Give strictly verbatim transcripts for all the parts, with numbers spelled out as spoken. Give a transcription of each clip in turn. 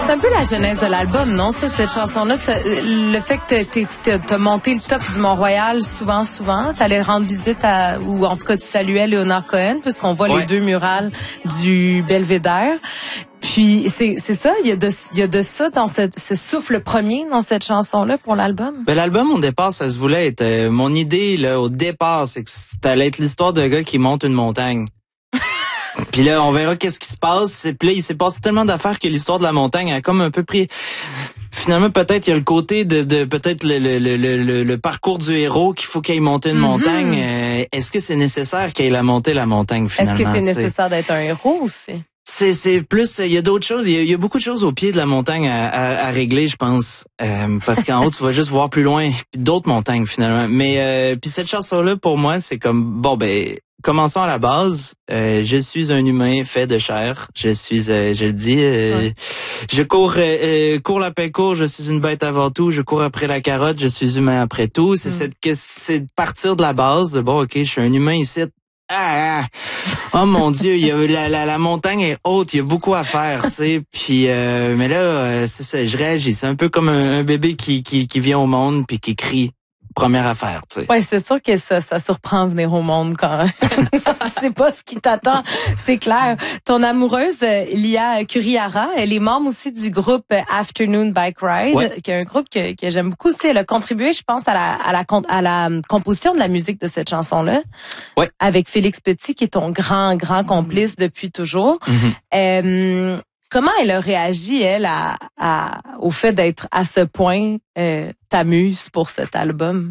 C'est un peu la genèse de l'album, non? Ça, cette chanson-là, ça, le fait que t'es, t'es, t'as monté le top du Mont-Royal souvent, souvent, t'allais rendre visite à, ou en tout cas tu saluais Léonard Cohen, puisqu'on voit ouais. les deux murales du Belvédère. Puis c'est c'est ça, il y a de il y a de ça dans cette ce souffle premier dans cette chanson-là pour l'album. Ben l'album au départ ça se voulait être euh, mon idée là au départ c'est que ça allait être l'histoire d'un gars qui monte une montagne. Puis là on verra qu'est-ce qui se passe. Puis là il s'est passé tellement d'affaires que l'histoire de la montagne a comme un peu pris. Finalement peut-être il y a le côté de, de peut-être le, le, le, le, le parcours du héros qu'il faut qu'il aille monter une mm-hmm. montagne. Euh, est-ce que c'est nécessaire qu'il aille monter la montagne finalement? Est-ce que c'est t'sais? nécessaire d'être un héros aussi? C'est c'est plus il y a d'autres choses, il y a, il y a beaucoup de choses au pied de la montagne à, à, à régler, je pense, euh, parce qu'en haut tu vas juste voir plus loin, puis d'autres montagnes finalement. Mais euh, puis cette chanson là pour moi c'est comme bon ben commençons à la base. Euh, je suis un humain fait de chair. Je suis, euh, je le dis, euh, ouais. je cours, euh, euh, cours la paix court. Je suis une bête avant tout. Je cours après la carotte. Je suis humain après tout. C'est mm. cette, que c'est de partir de la base. De bon, ok, je suis un humain ici. Ah, ah. Oh mon Dieu, il y a la, la la montagne est haute, il y a beaucoup à faire, tu sais. Puis euh, mais là, euh, c'est ça, je réagis. C'est un peu comme un, un bébé qui qui qui vient au monde puis qui crie. Première affaire, tu sais. Ouais, c'est sûr que ça, ça surprend venir au monde quand tu sais pas ce qui t'attend, c'est clair. Ton amoureuse, Lia Kurihara, elle est membre aussi du groupe Afternoon Bike Ride, ouais. qui est un groupe que, que j'aime beaucoup aussi. Elle a contribué, je pense, à la, à la, à la composition de la musique de cette chanson-là. Ouais. Avec Félix Petit, qui est ton grand, grand complice depuis toujours. Mm-hmm. Euh, Comment elle a réagi, elle, à, à, au fait d'être à ce point euh, ta muse pour cet album?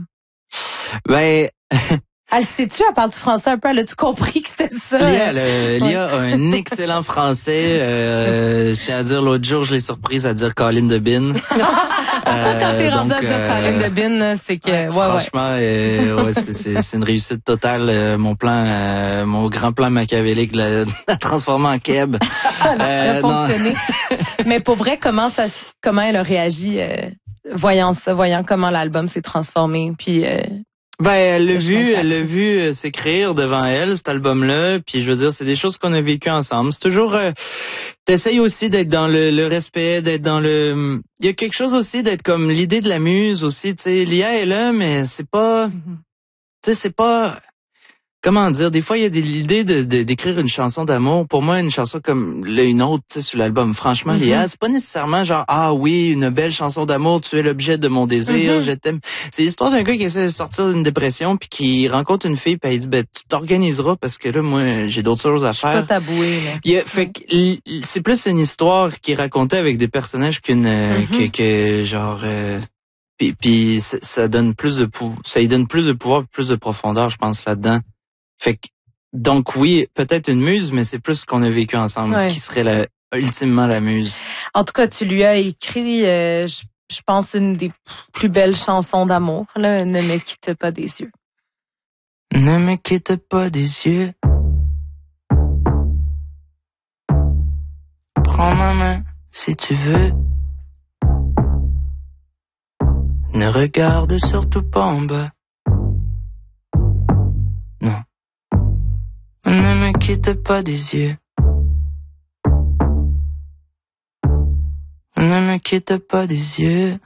Ben... Elle sait-tu, à part du français un peu, elle a-tu compris que c'était ça? Lia, le, Lia a un excellent français. Euh, je tiens à dire, l'autre jour, je l'ai surprise à dire Colin de Bin. Ça, quand t'es rendu à dire euh, Colin de Bin, c'est que... Ouais, franchement, ouais. Euh, ouais, c'est, c'est, c'est une réussite totale. Euh, mon plan, euh, mon grand plan machiavélique, la, la transformer en keb. euh, a fonctionné. Mais pour vrai, comment ça, comment elle a réagi, euh, voyant ça, voyant comment l'album s'est transformé, puis... Euh, Ben, elle l'a vu, elle l'a vu euh, s'écrire devant elle, cet album-là, puis je veux dire, c'est des choses qu'on a vécues ensemble. C'est toujours, euh, t'essayes aussi d'être dans le, le respect, d'être dans le... Il y a quelque chose aussi d'être comme l'idée de la muse aussi, tu sais, Lia est là, mais c'est pas... Mm-hmm. Tu sais, c'est pas... Comment dire, des fois, il y a des, l'idée de, de, d'écrire une chanson d'amour. Pour moi, une chanson comme là, une autre, tu sais, sur l'album, franchement, mm-hmm. Lia, c'est pas nécessairement genre, ah oui, une belle chanson d'amour, tu es l'objet de mon désir, mm-hmm. je t'aime. C'est l'histoire d'un gars qui essaie de sortir d'une dépression puis qui rencontre une fille puis il dit, ben, tu t'organiseras parce que là, moi, j'ai d'autres choses à faire. C'est pas taboué, là. Il y a, fait que, c'est plus une histoire qui est racontée avec des personnages qu'une, mm-hmm. que, que, genre, euh, puis, puis ça, ça donne plus de pouvoir, ça y donne plus de pouvoir, plus de profondeur, je pense, là-dedans. Fait que, donc oui, peut-être une muse, mais c'est plus ce qu'on a vécu ensemble ouais. qui serait la, ultimement la muse. En tout cas, tu lui as écrit, euh, je, je pense, une des plus belles chansons d'amour, là, Ne me quitte pas des yeux. Ne me quitte pas des yeux. Prends ma main si tu veux. Ne regarde surtout pas en bas. Non. Ne me quitte pas des yeux. Ne me quitte pas des yeux.